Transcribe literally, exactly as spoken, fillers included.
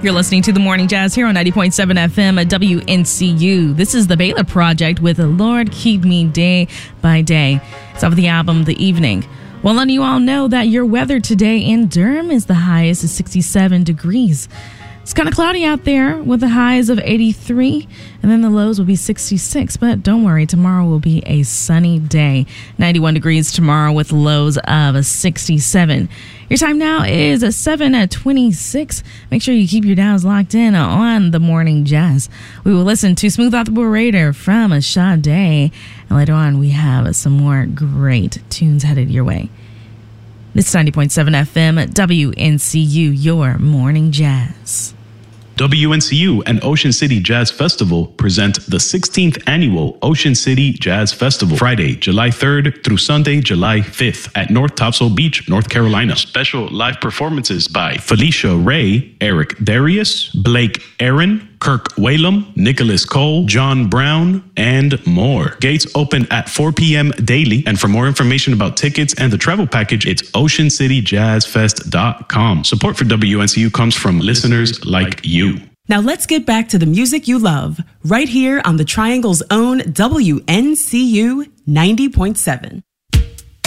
You're listening to The Morning Jazz here on ninety point seven F M at W N C U. This is the Baylor Project with Lord Keep Me Day by Day. It's off the album The Evening. Well, letting you all know that your weather today in Durham is the highest is sixty-seven degrees. It's kind of cloudy out there with the highs of eighty-three, and then the lows will be sixty-six. But don't worry, tomorrow will be a sunny day. ninety-one degrees tomorrow with lows of sixty-seven. Your time now is seven twenty-six. Make sure you keep your dials locked in on The Morning Jazz. We will listen to Smooth Operator from Sade, and later on we have some more great tunes headed your way. This is ninety point seven F M at W N C U, your Morning Jazz. W N C U and Ocean City Jazz Festival present the sixteenth Annual Ocean City Jazz Festival, Friday, July third through Sunday, July fifth at North Topsail Beach, North Carolina. Special live performances by Felicia Ray, Eric Darius, Blake Aaron, Kirk Whalum, Nicholas Cole, John Brown, and more. Gates open at four p.m. daily. And for more information about tickets and the travel package, it's ocean city jazz fest dot com. Support for W N C U comes from listeners like you. Now let's get back to the music you love, right here on the Triangle's own W N C U ninety point seven.